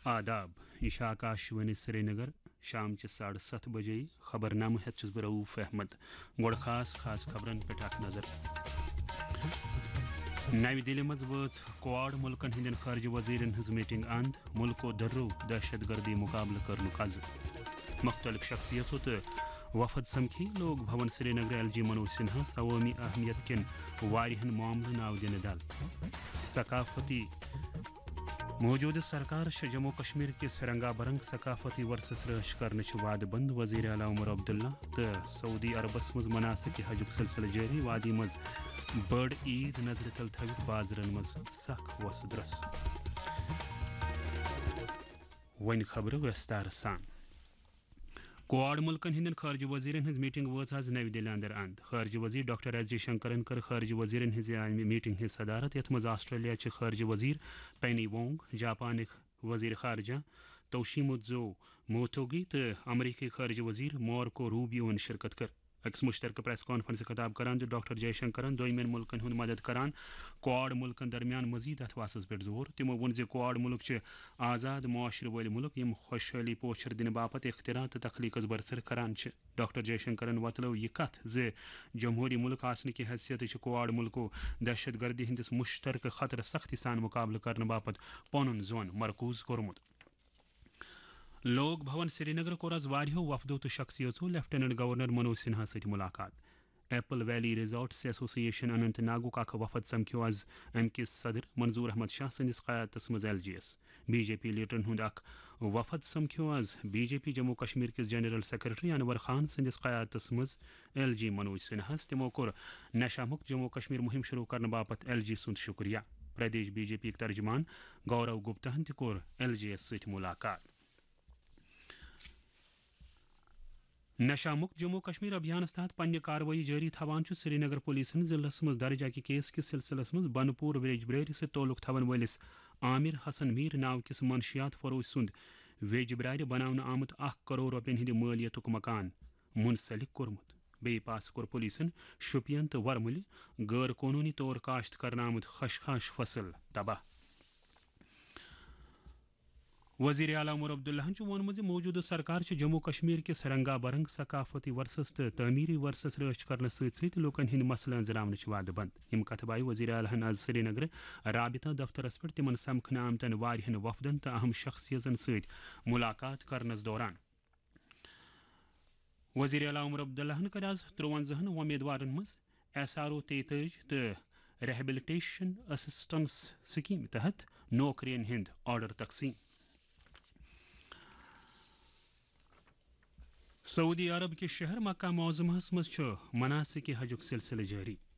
آداب یہ آکاشوانی سری نگر شام چہ 7:30 بجے خبر نامہ ہیت بہ رؤف احمد گوڑ خاص خبرن پہ اخ نظر نو دلی مز وچ کوآڈ ملکن ہندین خارجہ وزیرن ہز میٹنگ اند ملکو درو دہشت گردی مقابلہ کرنک عز مختلف شخصیتوں تو وفد سمکھی لوک بھون سری نگر ایل جی منوج سنہا عوامی اہمیت کن واریہن معاملن آو دن دل ثقافتی موجودہ سرکار جموں کشمیر کس رنگا برنگ ثقافتی ورثس رچ کرنے وعدہ بند وزیر اعلی عمر عبداللہ تو سعودی عربس مز مناسک حجک سلسلہ جاری وادی مز بڑ عید نظر تل تھوت بازرن مز سخ وس درس ون خبر وستار سان کوآڈ ملکن ہندین خارجہ وزیرن ہز میٹنگ وز آز نو دلی اندر اند خارجہ وزیر ڈاکٹر ایس جے شنکرن کر خارجہ وزیرن ہز میٹنگ ہز صدارت یت مز آسٹریلیا چہ خارجہ وزیر پینی وونگ جاپانک وزیر خارجہ توشیموتزو موتوگی تو امریکی خارجہ وزیر مارکو روبیو شرکت کر اکس مشترکہ پریس کانفرنس خطاب کران ڈاکٹر جے شنکرن دویمین ملکن ہند مدد کران کوآڈ ملکن درمیان مزید ات واسس پہ زور تمو ون کوآڈ ملک چھ آزاد معاشرہ ول ملک یم خوشحالی پوچھر دن باپت اختراع تو تخلیقس برسر کران ڈاکٹر جے شنکرن وتلو یہ کت جمہوری ملک آسن کی حیثیت کوآڈ ملکو دہشت گردی ہندس مشترکہ خطرہ سختی سان مقابلہ کرنے باپت پن زون مرکوز کورمت لوک بھون سری نگر کور آز واریہو وفدو تو شخصیتو لیفٹیننٹ گورنر منوج سنہا ست ملاقات ایپل ویلی ریزورٹس ایسوسی ایشن اننت ناگک اخ وفد سمکھو آز ام کس صدر منظور احمد شاہ سندس قیادتس مز L G S B J پی لیڈرن ہند اخ وفد سمکھو آز بی جے پی جموں کشمیر کس جنرل سیکرٹری انور خان سندس قیادتس مز ایل جی منوج سنہاس تمو کور نشہ مکت جموں کشمیر مہم شروع کرنے باپت ایل جی سند شکریہ پردیش بی جے پی ترجمان گورو گپتاہن تہ کور ایل جی ایس ست ملاقات نشہ مکت جموں کشمیر ابھیانس تحت پنہ کاروٲیی جاری تھوان سری نگر پولیسن ضلع مز درج اکہ کیس کس سلسلس مز بنپور ویج بریر سے تعلق تھون ولس عامر حسن میر ناو کس منشیات فروش سند ویج برارِ بناونہ آمت 1 کروڑ رۄپین ہند مالیتک مکان منسلک کورمت بی پاس کور پولیسن شوپین تو ورملہ غیر قانونی طور کاشت کرنا آمت خشخاش فصل تباہ وزیر اعلیٰ عمر عبداللہ وونمت موجودہ سرکار جموں کشمیر کس رنگا برنگ ثقافتی ورثس تو تعمیری ورثس رچ کرنے ست لوکن ہند مسئلہ انزراون وعدہ بند یم کتھ بائی وزیر اعلیٰ آز سری نگر رابطہ دفترس پہ تمن سمکھنے آمتن واریہن وفدن تو اہم شخصیتن ست ملاقات کرنس دوران وزیر اعلیٰ عمر عبداللہ کر آز 53 امیدوارن مز ایس آر او 33 تو ریہیبلٹیشن اسسٹنس سکیم تحت نوکرین ہند آرڈر تقسیم سعودی عرب کے شہر مکہ معظمہ مز مناسک حجک سلسلہ جاری